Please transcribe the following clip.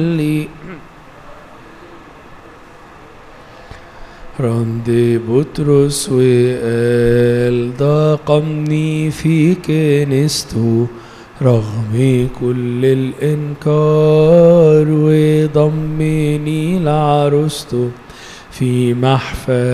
لي رند بطرس وقال ضاقمني في كنيسته رغم كل الإنكار وضمني لعروسته في محفل